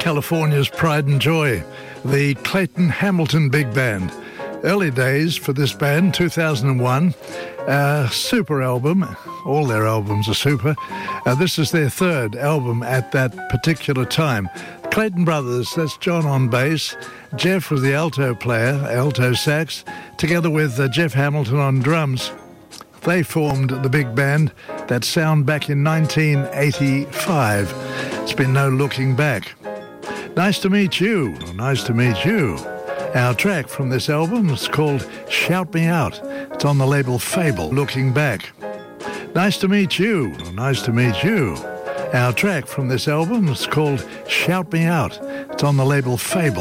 California's pride and joy, the Clayton Hamilton Big Band. Early days for this band, 2001, super album. All their albums are super. This is their third album at that particular time. Clayton Brothers, that's John on bass, Jeff was the alto player, alto sax, together with Jeff Hamilton on drums. They formed the big band, that sound back in 1985. It's been no looking back. Nice to meet you. Nice to meet you. Our track from this album is called Shout Me Out. It's on the label Fable, Looking Back. Nice to meet you. Nice to meet you. Our track from this album is called Shout Me Out. It's on the label Fable.